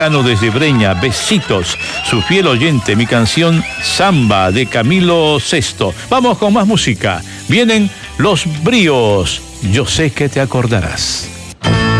Desde Breña, besitos, su fiel oyente, mi canción Samba de Camilo VI. Vamos con más música. Vienen Los Bríos, yo sé que te acordarás.